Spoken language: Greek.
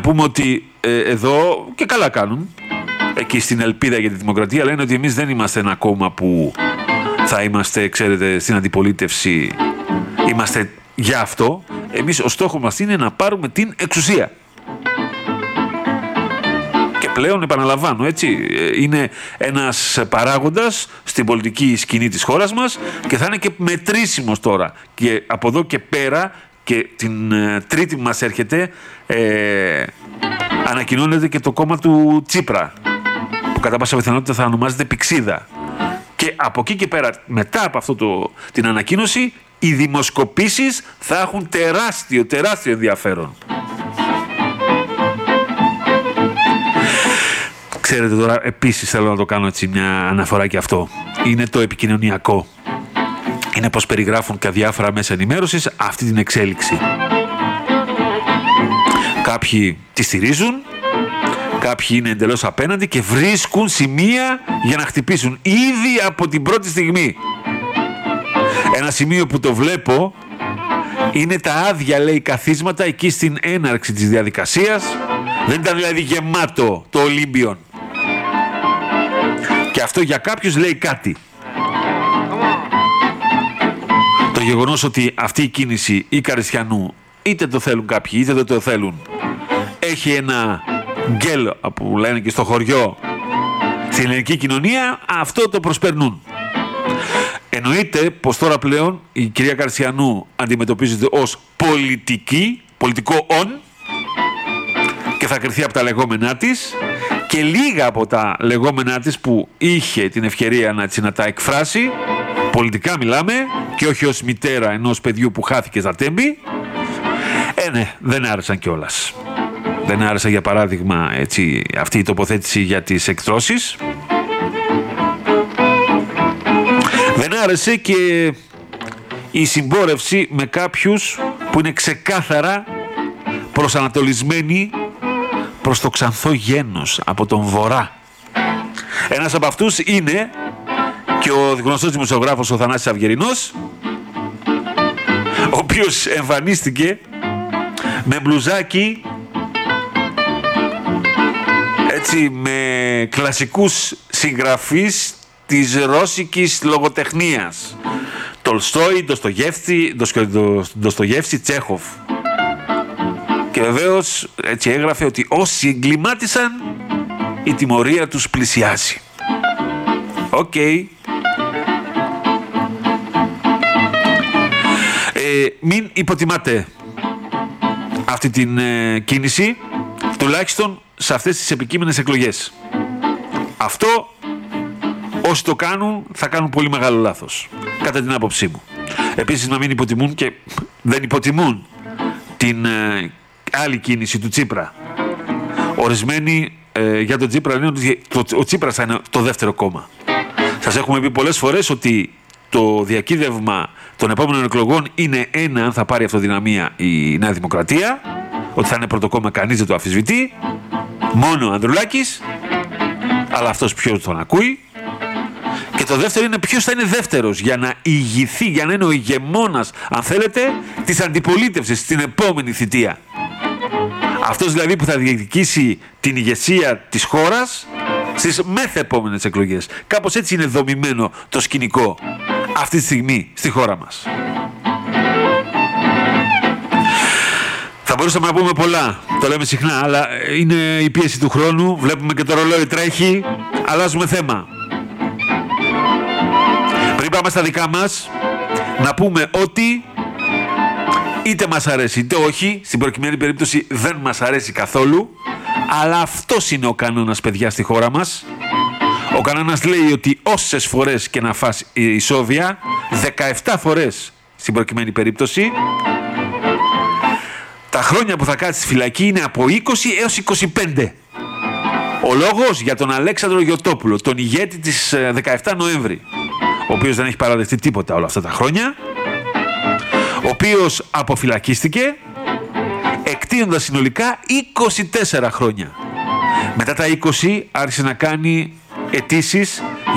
πούμε ότι εδώ και καλά κάνουν, εκεί στην Ελπίδα για τη Δημοκρατία, λένε ότι εμείς δεν είμαστε ένα κόμμα που θα είμαστε, ξέρετε, στην αντιπολίτευση, είμαστε για αυτό. Εμείς ο στόχος μας είναι να πάρουμε την εξουσία. Και πλέον, επαναλαμβάνω, έτσι, είναι ένας παράγοντας στην πολιτική σκηνή της χώρας μας και θα είναι και μετρήσιμος τώρα. Και από εδώ και πέρα, και την Τρίτη που μας έρχεται, ανακοινώνεται και το κόμμα του Τσίπρα, που κατά πάσα πιθανότητα θα ονομάζεται Πηξίδα. Και από εκεί και πέρα, μετά από αυτό την ανακοίνωση, οι δημοσκοπήσεις θα έχουν τεράστιο ενδιαφέρον. Ξέρετε τώρα, επίσης θέλω να το κάνω έτσι μια αναφορά και αυτό. Είναι το επικοινωνιακό. Είναι πως περιγράφουν και διάφορα μέσα ενημέρωσης αυτή την εξέλιξη. Κάποιοι τη στηρίζουν, κάποιοι είναι εντελώς απέναντι και βρίσκουν σημεία για να χτυπήσουν ήδη από την πρώτη στιγμή. Ένα σημείο που το βλέπω είναι τα άδεια, λέει, καθίσματα εκεί στην έναρξη της διαδικασίας. Δεν ήταν δηλαδή γεμάτο το Ολύμπιον. Και αυτό για κάποιους λέει κάτι. Το γεγονός ότι αυτή η κίνηση ή Καριστιανού, είτε το θέλουν κάποιοι είτε δεν το θέλουν, έχει ένα γκέλ που λένε και στο χωριό στην ελληνική κοινωνία, αυτό το προσπερνούν. Εννοείται πως τώρα πλέον η κυρία Καριστιανού αντιμετωπίζεται ως πολιτικό και θα κριθεί από τα λεγόμενά της, και λίγα από τα λεγόμενά της που είχε την ευκαιρία να τα εκφράσει, πολιτικά μιλάμε, και όχι ως μητέρα ενός παιδιού που χάθηκε στα Τέμπη, ναι, δεν άρεσαν κιόλας. Δεν άρεσε, για παράδειγμα, έτσι, αυτή η τοποθέτηση για τις εκτρώσεις. Δεν άρεσε και η συμπόρευση με κάποιους που είναι ξεκάθαρα προσανατολισμένοι προς το ξανθό γένος από τον Βορρά. Ένας από αυτούς είναι και ο γνωστός δημοσιογράφος ο Θανάσης Αυγερινός, ο οποίος εμφανίστηκε με μπλουζάκι έτσι με κλασικούς συγγραφείς της ρώσικης λογοτεχνίας. Τολστόι, Ντοστογεύσκι, Τσέχοφ. Και βεβαίως έτσι έγραφε ότι όσοι εγκλημάτισαν, η τιμωρία τους πλησιάζει. Οκ. Μην υποτιμάτε αυτή την κίνηση, τουλάχιστον σε αυτές τις επικείμενες εκλογές. Αυτό, όσοι το κάνουν, θα κάνουν πολύ μεγάλο λάθος, κατά την άποψή μου. Επίσης, να μην υποτιμούν, και δεν υποτιμούν, την άλλη κίνηση του Τσίπρα. Ορισμένοι για τον Τσίπρα λένε ότι ο Τσίπρας θα είναι το δεύτερο κόμμα. Σας έχουμε πει πολλές φορές ότι το διακύβευμα των επόμενων εκλογών είναι αν θα πάρει αυτοδυναμία η Νέα Δημοκρατία, ότι θα είναι πρώτο κόμμα, κανείς δεν το αμφισβητεί, μόνο ο Ανδρουλάκης, αλλά αυτός ποιος τον ακούει. Και το δεύτερο είναι ποιος θα είναι δεύτερος για να ηγηθεί, για να είναι ο ηγεμόνας, αν θέλετε, της αντιπολίτευσης στην επόμενη θητεία. Αυτός δηλαδή που θα διεκδικήσει την ηγεσία της χώρας στις μεθεπόμενες εκλογές. Κάπως έτσι είναι δομημένο το σκηνικό αυτή τη στιγμή στη χώρα μας. Θα μπορούσαμε να πούμε πολλά, το λέμε συχνά, αλλά είναι η πίεση του χρόνου, βλέπουμε και το ρολόι τρέχει, αλλάζουμε θέμα. Πριν πάμε στα δικά μας, να πούμε ότι είτε μας αρέσει είτε όχι, στην προκειμένη περίπτωση δεν μας αρέσει καθόλου, αλλά αυτός είναι ο κανόνας, παιδιά, στη χώρα μας. Ο κανόνας λέει ότι όσες φορές και να φας ισόβια, 17 φορές στην προκειμένη περίπτωση, τα χρόνια που θα κάτσει στη φυλακή είναι από 20 έως 25. Ο λόγος για τον Αλέξανδρο Γιωτόπουλο, τον ηγέτη της 17 Νοέμβρη, ο οποίος δεν έχει παραδεχτεί τίποτα όλα αυτά τα χρόνια, ο οποίος αποφυλακίστηκε εκτείνοντας συνολικά 24 χρόνια. Μετά τα 20 άρχισε να κάνει αιτήσεις